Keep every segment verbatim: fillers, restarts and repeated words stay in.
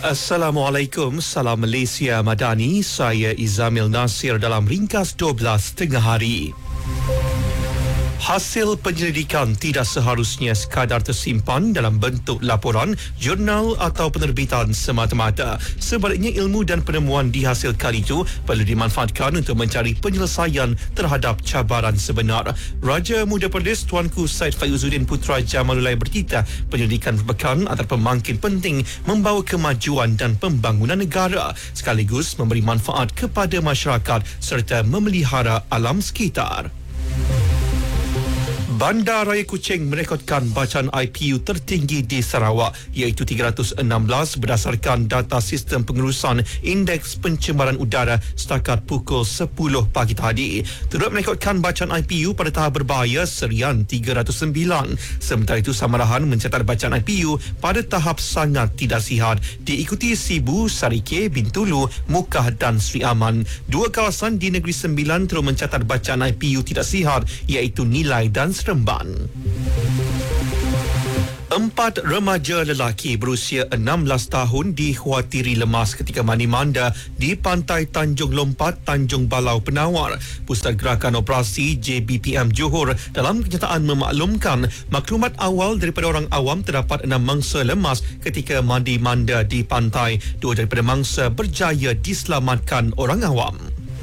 Assalamualaikum, salam Malaysia Madani. Saya Izamil Nasir dalam ringkas dua belas tengah hari. Hasil penyelidikan tidak seharusnya sekadar tersimpan dalam bentuk laporan, jurnal atau penerbitan semata-mata. Sebaliknya, ilmu dan penemuan dihasilkan itu perlu dimanfaatkan untuk mencari penyelesaian terhadap cabaran sebenar. Raja Muda Perlis Tuanku Said Faizuddin Putra Jamalullah berkata, penyelidikan merupakan antara pemangkin penting membawa kemajuan dan pembangunan negara, sekaligus memberi manfaat kepada masyarakat serta memelihara alam sekitar. Bandar Raya Kuching merekodkan bacaan I P U tertinggi di Sarawak iaitu tiga ratus enam belas berdasarkan data sistem pengurusan Indeks Pencemaran Udara setakat pukul sepuluh pagi tadi. Turut merekodkan bacaan I P U pada tahap berbahaya serian tiga ratus sembilan. Sementara itu, Samarahan mencatat bacaan I P U pada tahap sangat tidak sihat diikuti Sibu, Sarike, Bintulu, Mukah dan Sri Aman. Dua kawasan di Negeri Sembilan turut mencatat bacaan I P U tidak sihat iaitu Nilai dan Seremban. Empat remaja lelaki berusia enam belas tahun dikhawatiri lemas ketika mandi-manda di pantai Tanjung Lompat, Tanjung Balau, Penawar. Pusat Gerakan Operasi J B P M Johor dalam kenyataan memaklumkan maklumat awal daripada orang awam terdapat enam mangsa lemas ketika mandi-manda di pantai. Dua daripada mangsa berjaya diselamatkan orang awam.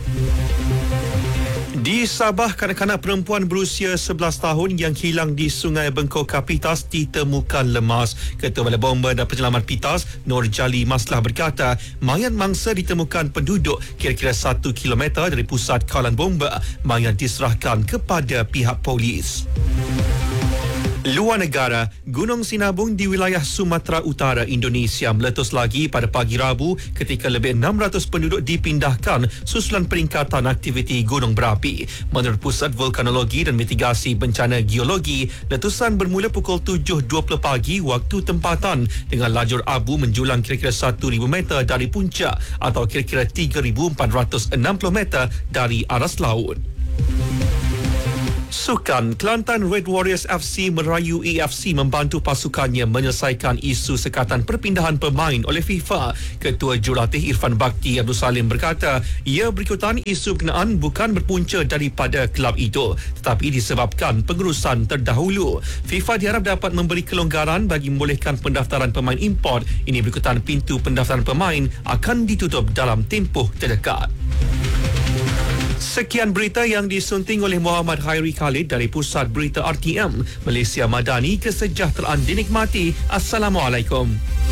Di Sabah, kanak-kanak perempuan berusia sebelas tahun yang hilang di Sungai Bengkok Kapitas ditemukan lemas. Ketua Balai Bomba dan Penyelamat Pitas, Nur Jali Maslah berkata, mayat mangsa ditemukan penduduk kira-kira satu kilometer dari pusat kawalan bomba. Mayat diserahkan kepada pihak polis. Luar negara, Gunung Sinabung di wilayah Sumatera Utara, Indonesia meletus lagi pada pagi Rabu ketika lebih enam ratus penduduk dipindahkan susulan peningkatan aktiviti gunung berapi. Menurut Pusat Vulkanologi dan Mitigasi Bencana Geologi, letusan bermula pukul tujuh dua puluh pagi waktu tempatan dengan lajur abu menjulang kira-kira seribu meter dari puncak atau kira-kira tiga ribu empat ratus enam puluh meter dari aras laut. Sukan, Kelantan Red Warriors F C merayu A F C membantu pasukannya menyelesaikan isu sekatan perpindahan pemain oleh FIFA. Ketua Jurulatih Irfan Bakti Abdul Salim berkata, ia berikutan isu berkenaan bukan berpunca daripada kelab itu tetapi disebabkan pengurusan terdahulu. FIFA diharap dapat memberi kelonggaran bagi membolehkan pendaftaran pemain import. Ini berikutan pintu pendaftaran pemain akan ditutup dalam tempoh terdekat. Sekian berita yang disunting oleh Muhammad Khairi Khalid dari Pusat Berita R T M Malaysia Madani. Kesejahteraan dinikmati. Assalamualaikum.